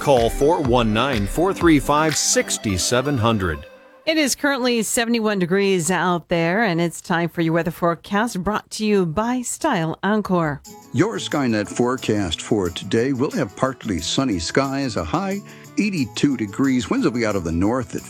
Call 419-435-6700. It is currently 71 degrees out there, and it's time for your weather forecast brought to you by Style Encore. Your Skynet forecast for today will have partly sunny skies, a high 82 degrees. Winds will be out of the north at